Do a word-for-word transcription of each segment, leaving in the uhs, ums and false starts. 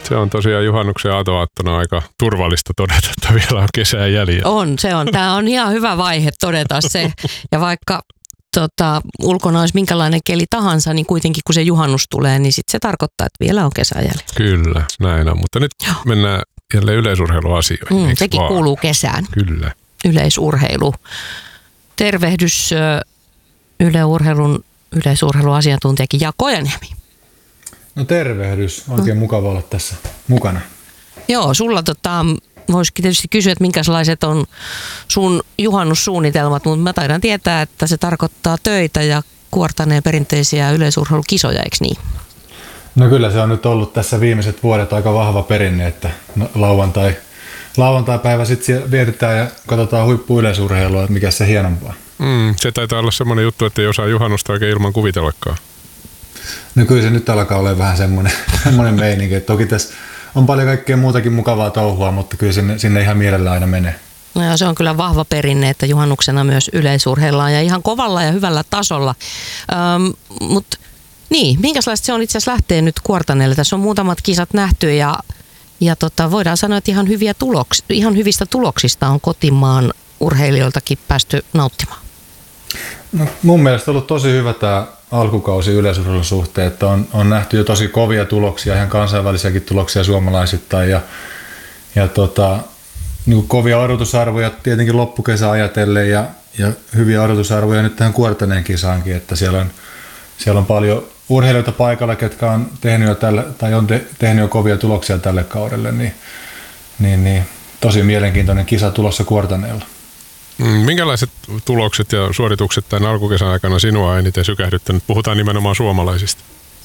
Se on tosiaan juhannuksen aatoaattona aika turvallista todeta, että vielä on kesää jäljellä. On, se on. Tämä on ihan hyvä vaihe todeta se. Ja vaikka tota, ulkona olisi minkälainen keli tahansa, niin kuitenkin kun se juhannus tulee, niin sit se tarkoittaa, että vielä on kesää jäljellä. Kyllä, näin on. Mutta nyt Joo. mennään jälleen yleisurheiluasioihin. Mm, sekin vaan? Kuuluu kesään. Kyllä. Yleisurheilu. Tervehdys Yle Urheilun yleisurheiluasiantuntijakin Jaakko Ojaniemi. No tervehdys. Oikein mm. mukava olla tässä mukana. Joo, sulla tota, voisikin tietysti kysyä, että minkälaiset on sun juhannussuunnitelmat, mutta mä taidan tietää, että se tarkoittaa töitä ja kuortaneen perinteisiä yleisurheilukisoja, eikö niin? No kyllä se on nyt ollut tässä viimeiset vuodet aika vahva perinne, että lauantai, lauantai-päivä sitten vietetään ja katsotaan huippu-yleisurheilua, että mikä se hienompaa. Mm, se taitaa olla semmoinen juttu, että ei osaa juhannusta oikein ilman kuvitellakaan. No kyllä se nyt alkaa olla vähän semmoinen, semmoinen meininki. Toki tässä on paljon kaikkea muutakin mukavaa touhua, mutta kyllä sinne, sinne ihan mielellä aina menee. No ja se on kyllä vahva perinne, että juhannuksena myös yleisurheillaan ja ihan kovalla ja hyvällä tasolla. Öm, mutta niin, minkälaista se on itse asiassa lähtee nyt Kuortaneelle? Tässä on muutamat kisat nähty ja, ja tota, voidaan sanoa, että ihan, hyviä tuloks, ihan hyvistä tuloksista on kotimaan urheilijoiltakin päästy nauttimaan. No, mun mielestä on ollut tosi hyvä tämä alkukausi yleisurheilun suhteen, että on, on nähty jo tosi kovia tuloksia, ihan kansainvälisiäkin tuloksia suomalaisittain ja, ja tota, niin kovia odotusarvoja tietenkin loppukesä ajatellen ja, ja hyviä odotusarvoja nyt tähän Kuortaneen kisaankin, että siellä on, siellä on paljon urheilijoita paikalla, jotka on tehnyt jo, tälle, tai on te, tehnyt jo kovia tuloksia tälle kaudelle, niin, niin, niin tosi mielenkiintoinen kisa tulossa Kuortaneella. Minkälaiset tulokset ja suoritukset tämän alkukesän aikana sinua eniten sykähdyttänyt? Puhutaan nimenomaan suomalaisista.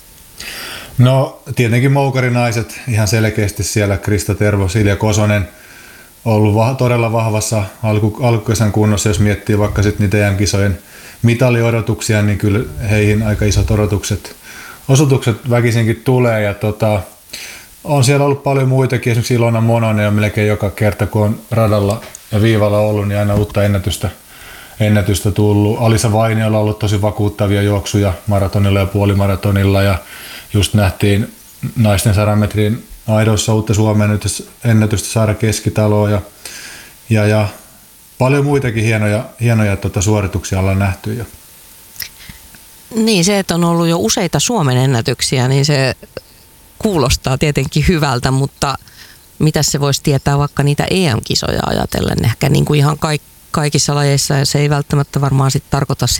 No tietenkin moukarinaiset ihan selkeästi siellä. Krista Tervo, Silja Kosonen ollut va- todella vahvassa alku- alkukesän kunnossa. Jos miettii vaikka sitten niitä E M-kisojen mitaliodotuksia, niin kyllä heihin aika isot odotukset, osoitukset väkisinkin tulee. Ja tota, on siellä ollut paljon muitakin. Esimerkiksi Ilona Mononen on melkein joka kerta, kun on radalla ja viivalla ollut, niin aina uutta ennätystä, ennätystä tullut. Alisa Vainiolla on ollut tosi vakuuttavia juoksuja maratonilla ja puolimaratonilla ja just nähtiin naisten sadan metrin aidoissa uutta Suomen ennätystä Saara Keskitaloa ja, ja, ja paljon muitakin hienoja, hienoja tota, suorituksia ollaan nähty jo. Niin, se, että on ollut jo useita Suomen ennätyksiä, niin se kuulostaa tietenkin hyvältä, mutta mitä se voisi tietää vaikka niitä E M-kisoja ajatellen? Ehkä niin kuin ihan kaik- kaikissa lajeissa se ei välttämättä varmaan sit tarkoita